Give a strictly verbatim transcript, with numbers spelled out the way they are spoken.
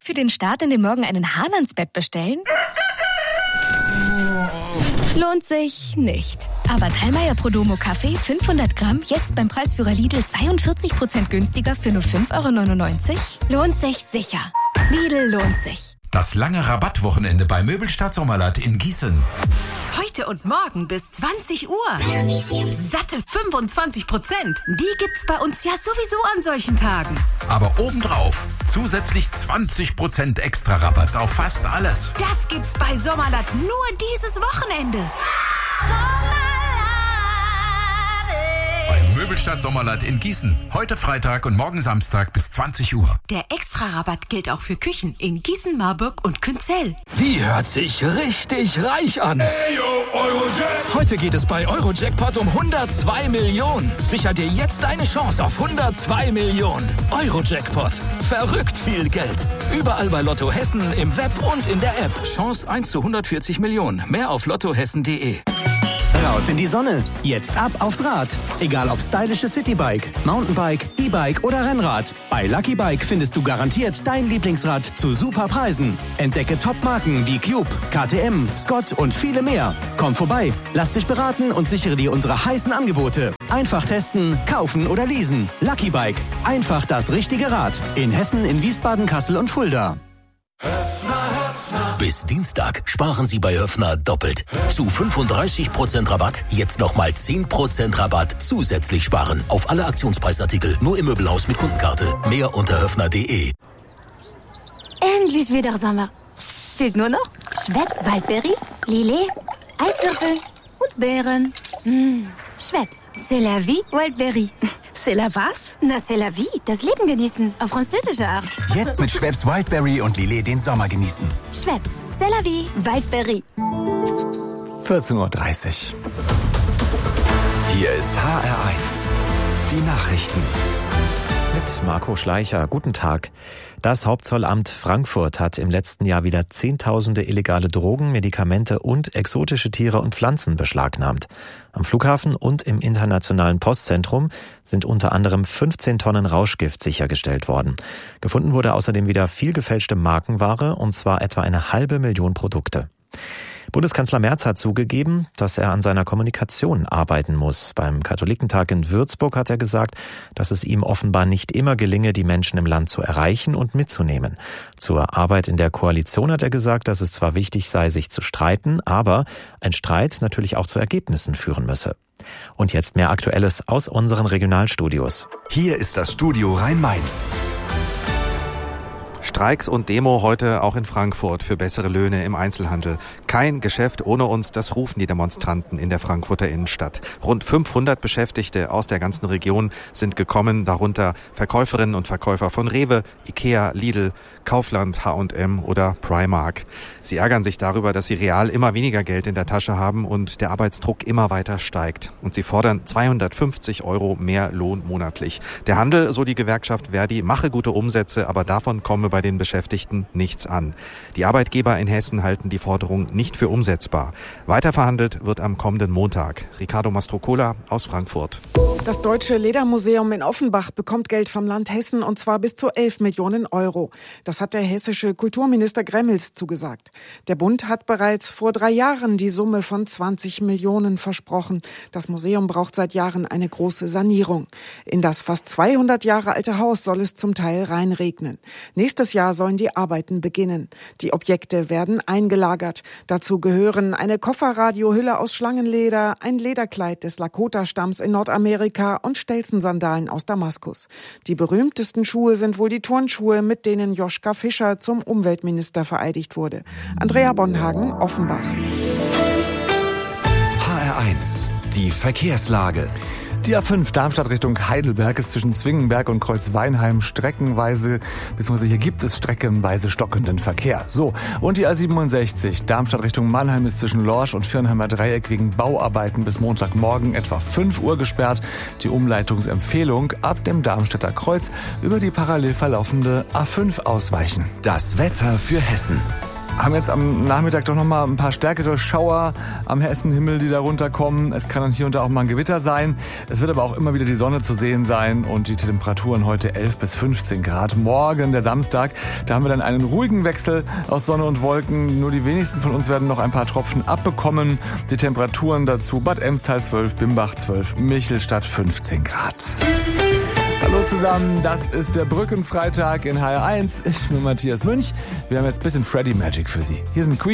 Für den Start in den Morgen einen Hahn ans Bett bestellen? Lohnt sich nicht. Aber Dallmayr Prodomo Kaffee fünfhundert Gramm jetzt beim Preisführer Lidl zweiundvierzig Prozent günstiger für nur fünf Euro neunundneunzig? Lohnt sich sicher. Lidl lohnt sich. Das lange Rabattwochenende bei Möbelstadt Sommerland in Gießen. Heute und morgen bis zwanzig Uhr. Satte fünfundzwanzig Prozent. Die gibt's bei uns ja sowieso an solchen Tagen. Aber obendrauf zusätzlich zwanzig Prozent extra Rabatt auf fast alles. Das gibt's bei Sommerland nur dieses Wochenende. Beim Möbelstadt Sommerland in Gießen. Heute Freitag und morgen Samstag bis zwanzig Uhr. Der Extra-Rabatt gilt auch für Küchen in Gießen, Marburg und Künzell. Wie hört sich richtig reich an? Hey, yo, Eurojackpot. Heute geht es bei Eurojackpot um hundertzwei Millionen. Sicher dir jetzt deine Chance auf hundertzwei Millionen. Eurojackpot. Verrückt viel Geld. Überall bei Lotto Hessen, im Web und in der App. Chance eins zu hundertvierzig Millionen. Mehr auf lottohessen punkt de. Raus in die Sonne. Jetzt ab aufs Rad. Egal ob stylisches Citybike, Mountainbike, E-Bike oder Rennrad. Bei Lucky Bike findest du garantiert dein Lieblingsrad zu super Preisen. Entdecke Top-Marken wie Cube, K T M, Scott und viele mehr. Komm vorbei, lass dich beraten und sichere dir unsere heißen Angebote. Einfach testen, kaufen oder leasen. Lucky Bike. Einfach das richtige Rad. In Hessen, in Wiesbaden, Kassel und Fulda. Bis Dienstag sparen Sie bei Höffner doppelt. Zu fünfunddreißig Prozent Rabatt, jetzt nochmal zehn Prozent Rabatt zusätzlich sparen. Auf alle Aktionspreisartikel, nur im Möbelhaus mit Kundenkarte. Mehr unter höffner punkt de. Endlich wieder Sommer. Fehlt nur noch Schweppes Waldberry, Lillet, Eiswürfel und Beeren. Mmh. Schweppes, c'est la vie Wildberry. C'est la was? Na, c'est la vie, das Leben genießen, auf französische Art. Jetzt mit Schweppes Wildberry und Lillet den Sommer genießen. Schweppes, c'est la vie Wildberry. vierzehn Uhr dreißig. Hier ist H R eins. Die Nachrichten. Mit Marco Schleicher. Guten Tag. Das Hauptzollamt Frankfurt hat im letzten Jahr wieder Zehntausende illegale Drogen, Medikamente und exotische Tiere und Pflanzen beschlagnahmt. Am Flughafen und im internationalen Postzentrum sind unter anderem fünfzehn Tonnen Rauschgift sichergestellt worden. Gefunden wurde außerdem wieder viel gefälschte Markenware, und zwar etwa eine halbe Million Produkte. Bundeskanzler Merz hat zugegeben, dass er an seiner Kommunikation arbeiten muss. Beim Katholikentag in Würzburg hat er gesagt, dass es ihm offenbar nicht immer gelinge, die Menschen im Land zu erreichen und mitzunehmen. Zur Arbeit in der Koalition hat er gesagt, dass es zwar wichtig sei, sich zu streiten, aber ein Streit natürlich auch zu Ergebnissen führen müsse. Und jetzt mehr Aktuelles aus unseren Regionalstudios. Hier ist das Studio Rhein-Main. Streiks und Demo heute auch in Frankfurt für bessere Löhne im Einzelhandel. Kein Geschäft ohne uns, das rufen die Demonstranten in der Frankfurter Innenstadt. Rund fünfhundert Beschäftigte aus der ganzen Region sind gekommen, darunter Verkäuferinnen und Verkäufer von Rewe, Ikea, Lidl, Kaufland, H und M oder Primark. Sie ärgern sich darüber, dass sie real immer weniger Geld in der Tasche haben und der Arbeitsdruck immer weiter steigt. Und sie fordern zweihundertfünfzig Euro mehr Lohn monatlich. Der Handel, so die Gewerkschaft Verdi, mache gute Umsätze, aber davon komme bei den Beschäftigten nichts an. Die Arbeitgeber in Hessen halten die Forderung nicht für umsetzbar. Weiterverhandelt wird am kommenden Montag. Ricardo Mastrocola aus Frankfurt. Das Deutsche Ledermuseum in Offenbach bekommt Geld vom Land Hessen, und zwar bis zu elf Millionen Euro. Das hat der hessische Kulturminister Gremmels zugesagt. Der Bund hat bereits vor drei Jahren die Summe von zwanzig Millionen versprochen. Das Museum braucht seit Jahren eine große Sanierung. In das fast zweihundert Jahre alte Haus soll es zum Teil reinregnen. Nächstes Jahr sollen die Arbeiten beginnen. Die Objekte werden eingelagert. Dazu gehören eine Kofferradiohülle aus Schlangenleder, ein Lederkleid des Lakota-Stamms in Nordamerika und Stelzen-Sandalen aus Damaskus. Die berühmtesten Schuhe sind wohl die Turnschuhe, mit denen Joschka Fischer zum Umweltminister vereidigt wurde. Andrea Bonhagen, Offenbach. H R eins. Die Verkehrslage. Die A fünf Darmstadt Richtung Heidelberg ist zwischen Zwingenberg und Kreuzweinheim streckenweise, beziehungsweise hier gibt es streckenweise stockenden Verkehr. So, und die A siebenundsechzig Darmstadt Richtung Mannheim ist zwischen Lorsch und Firnheimer Dreieck wegen Bauarbeiten bis Montagmorgen etwa fünf Uhr gesperrt. Die Umleitungsempfehlung: ab dem Darmstädter Kreuz über die parallel verlaufende A fünf ausweichen. Das Wetter für Hessen. haben jetzt am Nachmittag doch nochmal ein paar stärkere Schauer am Hessenhimmel, die da runterkommen. Es kann dann hier und da auch mal ein Gewitter sein. Es wird aber auch immer wieder die Sonne zu sehen sein und die Temperaturen heute elf bis fünfzehn Grad. Morgen, der Samstag, da haben wir dann einen ruhigen Wechsel aus Sonne und Wolken. Nur die wenigsten von uns werden noch ein paar Tropfen abbekommen. Die Temperaturen dazu: Bad Emstal zwölf, Bimbach zwölf, Michelstadt fünfzehn Grad. Hallo zusammen, das ist der Brückenfreitag in H R eins. Ich bin Matthias Münch. Wir haben jetzt ein bisschen Freddy Magic für Sie. Hier sind Queen.